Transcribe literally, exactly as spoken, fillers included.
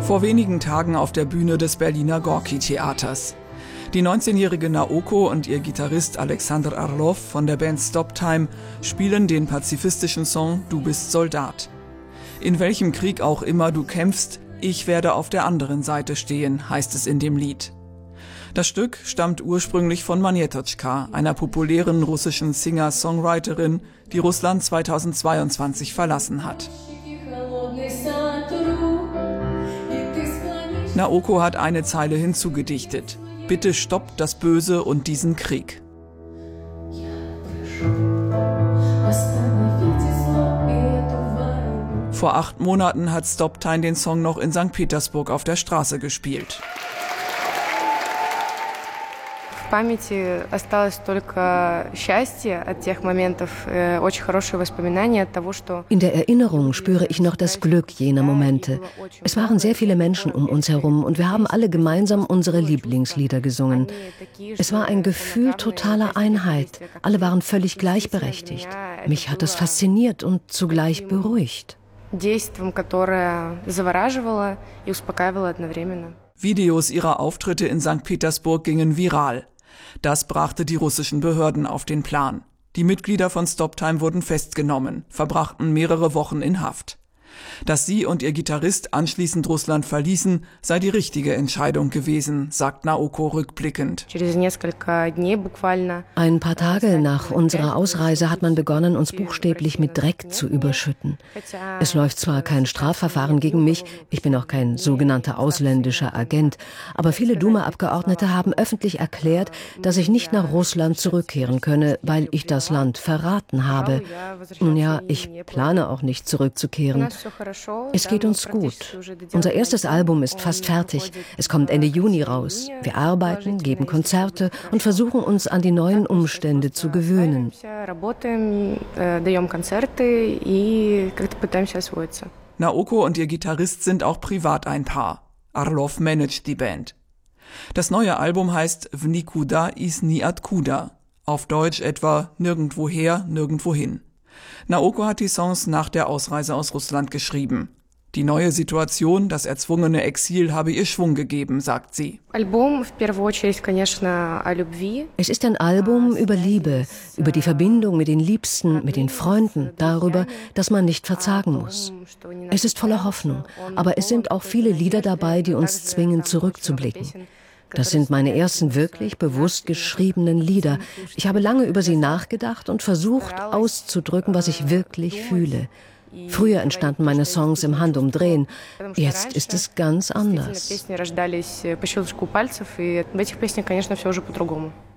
Vor wenigen Tagen auf der Bühne des Berliner Gorki-Theaters. Die neunzehnjährige Naoko und ihr Gitarrist Alexander Arlov von der Band Stop Time spielen den pazifistischen Song »Du bist Soldat«. In welchem Krieg auch immer du kämpfst, ich werde auf der anderen Seite stehen, heißt es in dem Lied. Das Stück stammt ursprünglich von Manjetotschka, einer populären russischen Singer-Songwriterin, die Russland zweitausendzweiundzwanzig verlassen hat. Naoko hat eine Zeile hinzugedichtet: Bitte stoppt das Böse und diesen Krieg. Vor acht Monaten hat Stop Time den Song noch in Sankt Petersburg auf der Straße gespielt. In der Erinnerung spüre ich noch das Glück jener Momente. Es waren sehr viele Menschen um uns herum und wir haben alle gemeinsam unsere Lieblingslieder gesungen. Es war ein Gefühl totaler Einheit. Alle waren völlig gleichberechtigt. Mich hat es fasziniert und zugleich beruhigt. Videos ihrer Auftritte in Sankt Petersburg gingen viral. Das brachte die russischen Behörden auf den Plan. Die Mitglieder von Stop Time wurden festgenommen, verbrachten mehrere Wochen in Haft. Dass sie und ihr Gitarrist anschließend Russland verließen, sei die richtige Entscheidung gewesen, sagt Naoko rückblickend. Ein paar Tage nach unserer Ausreise hat man begonnen, uns buchstäblich mit Dreck zu überschütten. Es läuft zwar kein Strafverfahren gegen mich, ich bin auch kein sogenannter ausländischer Agent, aber viele Duma-Abgeordnete haben öffentlich erklärt, dass ich nicht nach Russland zurückkehren könne, weil ich das Land verraten habe. Nun ja, ich plane auch nicht zurückzukehren. Es geht uns gut. Unser erstes Album ist fast fertig. Es kommt Ende Juni raus. Wir arbeiten, geben Konzerte und versuchen uns an die neuen Umstände zu gewöhnen. Naoko und ihr Gitarrist sind auch privat ein Paar. Arlov managt die Band. Das neue Album heißt V Nikuda iz Niatkuda. Auf Deutsch etwa Nirgendwoher, Nirgendwohin. Naoko hat die Songs nach der Ausreise aus Russland geschrieben. Die neue Situation, das erzwungene Exil habe ihr Schwung gegeben, sagt sie. Es ist ein Album über Liebe, über die Verbindung mit den Liebsten, mit den Freunden, darüber, dass man nicht verzagen muss. Es ist voller Hoffnung, aber es sind auch viele Lieder dabei, die uns zwingen, zurückzublicken. Das sind meine ersten wirklich bewusst geschriebenen Lieder. Ich habe lange über sie nachgedacht und versucht auszudrücken, was ich wirklich fühle. Früher entstanden meine Songs im Handumdrehen. Jetzt ist es ganz anders.